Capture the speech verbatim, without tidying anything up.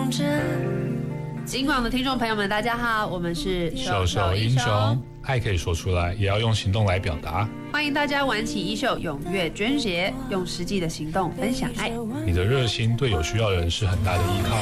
望着。 金广的听众朋友们，大家好，我们是手手英雄，爱可以说出来，也要用行动来表达。 欢迎大家玩起衣袖，踊跃捐血，用实际的行动分享爱。 你的热心对有需要的人是很大的依靠。